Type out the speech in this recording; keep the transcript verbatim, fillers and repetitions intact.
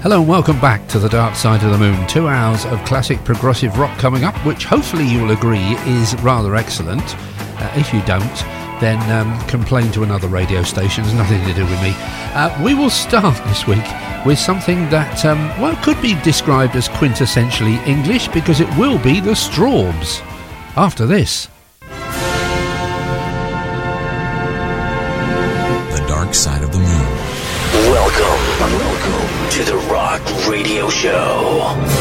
Hello and welcome back to the Dark Side of the Moon. Two hours of classic progressive rock coming up, which hopefully you will agree is rather excellent. Uh, if you don't, then um, complain to another radio station. It's nothing to do with me. Uh, we will start this week with something that, um, well, could be described as quintessentially English, because it will be the Strawbs. After this. The Dark Side of the Moon. Welcome, welcome to the Rock Radio Show.